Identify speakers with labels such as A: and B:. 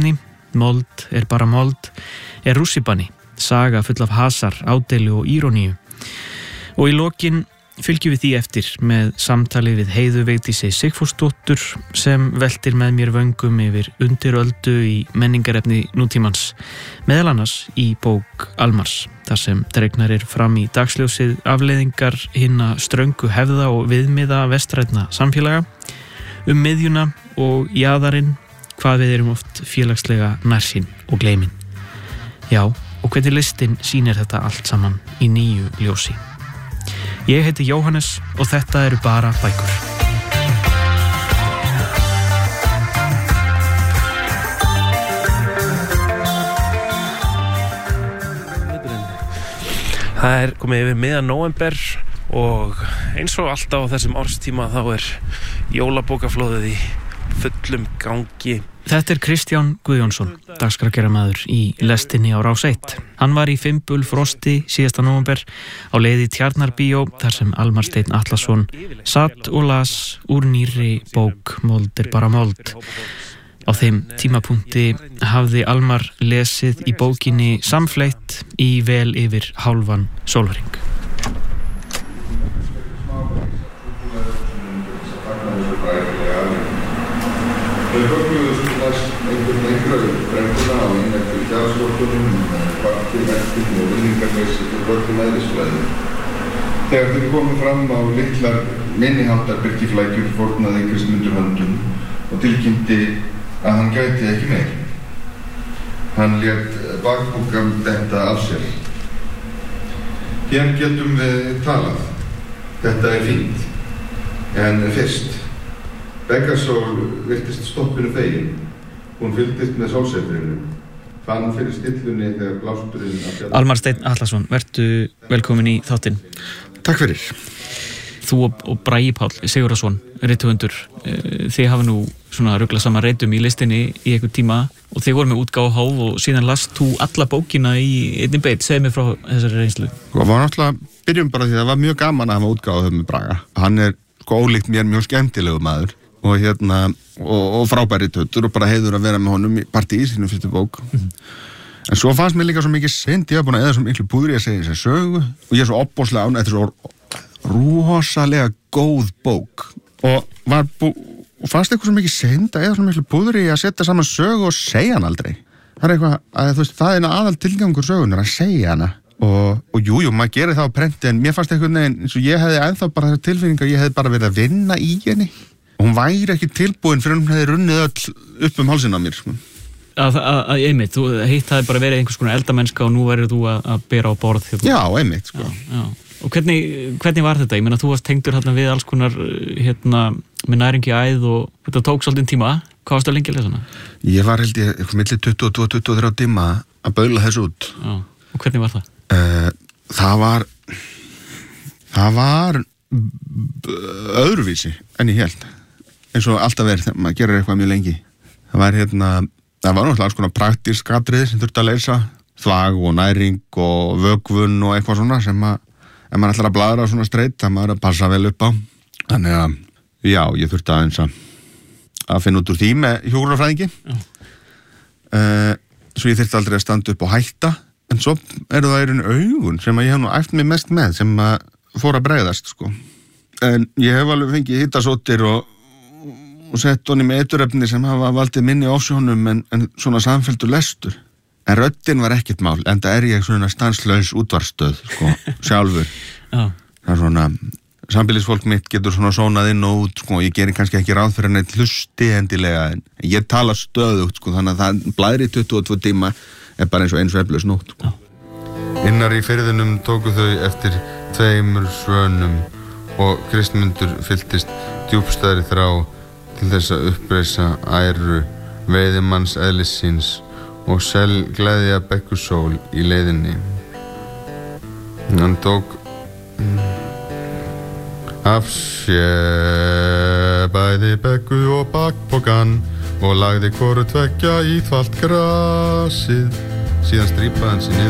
A: menningarefni, mold er bara mold, er rússíbani, saga full af hasar, ádeilu og íróníu. Og í lokin fylgjum við því eftir með samtali við Heiðu Vigdísi Sigfúsdóttur sem veltir með mér vöngum yfir undiröldu í menningarefni nútímans, meðal annars í bók Almars, þar sem dregnar fram í dagsljósið afleiðingar hinna ströngu hefða og viðmiða vestrænna samfélaga, miðjuna og jaðarinn, hvað við erum oft félagslega nærsýn og gleymin. Já, og hvernig listin sýnir þetta allt saman í nýju ljósi. Ég heiti Jóhannes og þetta eru bara bækur.
B: Það komið yfir miðjan nóvember og eins og alltaf á þessum árstíma þá jólabókaflóðið í fullum gangi.
A: Þetta Kristján Guðjónsson, dagskrárgerðarmaður í lestinni á Rás 1. Hann var í fimbulfrosti síðasta nóvember á leið í Tjarnarbíó þar sem Almar Steinn Atlason satt og las úr nýrri bók Mold er bara mold. Á þeim tímapunkti hafði Almar lesið í bókinni samfleytt í vel yfir hálfan sólarhring.
C: Þau höfðuðu einhverju brenguna á einhverju hjáðsvortunum, kvarti, verktum og vinningarleysi fyrir vörðum eðlisfræði. Þegar þau komu fram á litlar minniháttar birkiflækjur fórnaði Kristmundur höndum og tilkynnti að hann gæti ekki meir. Hann lét bakbúkam þetta af sér. Hér getum við talað. Þetta fínt. En fyrst. Beggarsól virtist stoppinu fegin. Hún fylgdist með sólsetrinu. Fann fyrir stillunni þegar blásturinn...
A: Almar Steinn Atlason, vertu velkomin í þáttinn.
C: Takk fyrir.
A: Þú og Bragi Páll Sigurðarson, rithöfundur, þið hafa nú svona ruglað saman reitum í listinni í einhvern tíma og þið voru með útgáfu hóf og síðan last þú alla bókina í einni beit. Segðu mér frá þessari reynslu.
C: Það var náttúrulega, byrjum bara því að það var mjög gaman að hafa útgáfu höf með Braga. Hann ólíkt mér mjög skemmtilegu maður. Og frábæri rithöfundur og bara heiður að vera með honum í partí í sínum fyrstu bók. En svo fannst mér líka svo mikið seint, ég var búin að eða svo miklu púðri að segja þessa sögu og ég svo opbóðslega án, þetta svo rosalega góð bók og fannst eitthvað svo mikið seint að eða svo miklu púðri að setja saman sögu og segja hann aldrei. Það eitthvað, að þú veist, það aðal tilgangur sögunar að segja hana og jú, maður gerir það á prenti en mér fannst eitthvað neginn, eins og ég hefði ennþá bara þessa tilfinningu að ég hefði bara verið að vinna í henni. Hún væri ekki tilbúin fyrir hún hefði runnið öll upp hálsinn á mér.
A: Einmitt, þú hittaði bara verið einhvers konar eldamennska og nú verður þú að bera á borð.
C: Já, einmitt, sko.
A: Já. Og hvernig var þetta? Ég meina, þú varst tengdur hérna við alls konar með næringi æð og þetta tók svolítið tíma. Hvað varstu að lengi að lesa hana?
C: Ég var held ég milli 22-23 tíma að baula þessu út.
A: Já, og hvernig var það?
C: Það var öðruvísi en ég held. Eins og alltaf verið þegar maður gerir eitthvað mjög lengi. Það var náttúrulega alls konar praktísk atriði sem þurfti að leysa, þvag og næring og vökvun og eitthvað svona sem ef maður ætlar að blaðra svona streitt, það maður að passa vel upp á. Þannig að, já, ég þurfti aðeins að finna út úr því með hjúkrunarfræðingi. Svo ég þurfti aldrei að standa upp og hætta, en svo eru það í raun augun sem ég hef nú æft mig mest með, sem fór að bregðast, sko. En ég hef alveg fengið hittasóttir og sett honum með eiturefni sem hafa valdið minni ofsjónum en svona samfelldur lestur. En röddin var ekkert mál, enda ég svona stanslaus útvarpsstöð, sko, sjálfur.
A: Já.
C: Það svona, sambýlisfólk mitt getur svona sónað inn og út, sko, ég gerir kannski ekki ráð fyrir neitt hlusti endilega, en ég tala stöðugt, sko, þannig að það blæðri 22 tíma bara eins og svefnlaus nótt, sko. Innar í firðinum tóku þau eftir 2 svönum og Kristmundur fylltist djúpstæðri þrá til þess að uppreisa æru veiðimanns eðlissins og gleðja Beggursól í leiðinni. Hann tók af sér bæði Beggu og bakpokann og lagði hvoru tveggja í þvalt grasið. Síðan strípaði hann sig niður